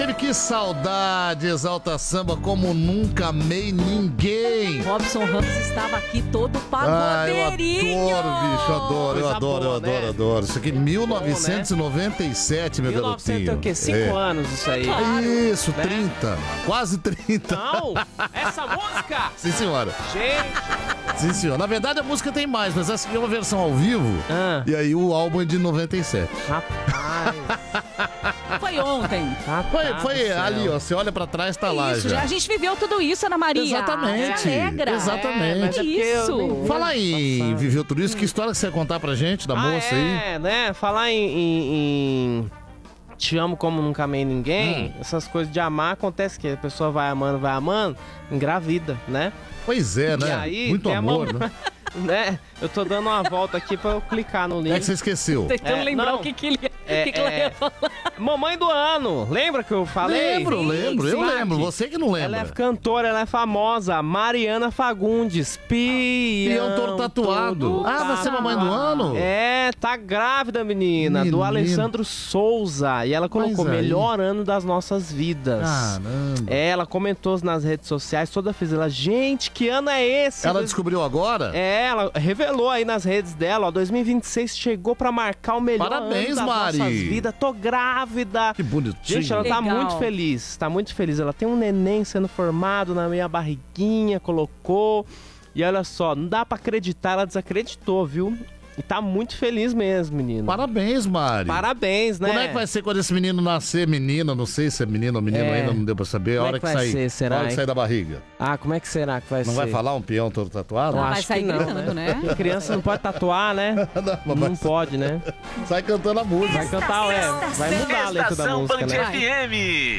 FM, que saudade, Exalta Samba, como nunca amei ninguém. Robson Ramos estava aqui todo pagodeirinho. Eu adoro, bicho, adoro, eu adoro. Isso aqui, 1997, meu garotinho. 1900 é o quê? 5 anos isso aí. Isso, né? 30, quase 30. Não, essa música! Sim, senhora. Gente! Sim, senhor. Na verdade, a música tem mais, mas essa aqui é uma versão ao vivo. E aí o álbum é de 97. Rapaz. Foi ontem. Foi ali, ó. Você olha pra trás, tá lá Isso, já. a gente viveu tudo isso, Ana Maria. Exatamente. Se alegra. Exatamente. mas é porque eu nem Isso. vi. Fala em viveu tudo isso, que história que você ia contar pra gente, da moça aí? Né? Falar em te amo como nunca amei ninguém, essas coisas de amar, acontece que a pessoa vai amando, engravida, né? Pois é, né? E aí, Muito tem a amor, né? Né? Eu tô dando uma volta aqui pra eu clicar no link. É que você esqueceu. Tentando lembrar não. o que ela ia falar. Mamãe do ano, lembra que eu falei? Lembro. Eu lembro. Você que não lembra. Ela é cantora, ela é famosa. Mariana Fagundes. Peão todo tatuado. Vai ser mamãe do ano? É, tá grávida, menina. Do Alessandro Souza. E ela colocou Mas aí. melhor ano das nossas vidas. Caramba. Ela comentou nas redes sociais, toda feliz. Ela, gente, que ano é esse? Ela descobriu agora? Ela revelou aí nas redes dela, ó, 2026 chegou pra marcar o melhor Parabéns, ano das Mari. nossas vidas. Tô grávida. Que bonitinho. Gente, ela tá Legal. muito feliz, tá muito feliz. Ela tem um neném sendo formado na minha barriguinha, colocou. E olha só, não dá pra acreditar, ela desacreditou, viu? E tá muito feliz mesmo, menino. Parabéns, Mari. Parabéns, né? Como é que vai ser quando esse menino nascer? Menina, não sei se é menino ou menino, ainda não deu pra saber. A Como é hora que que vai sair. ser, será, A hora que hein? sair da barriga. Ah, como é que será que vai ser? Não vai falar um peão todo tatuado? Eu Vai acho sair que não, gritando, né? Criança não pode tatuar, né? Não pode, né? Sai cantando a música. Vai cantar, vai mudar a letra da Estação música, Band né? FM.